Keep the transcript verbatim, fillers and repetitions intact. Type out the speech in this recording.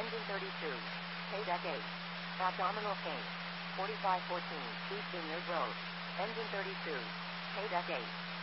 Engine thirty-two. K-Deck eight. Abdominal pain. forty-five fourteen. East Vineyard Road. Engine thirty-two. K-Deck eight.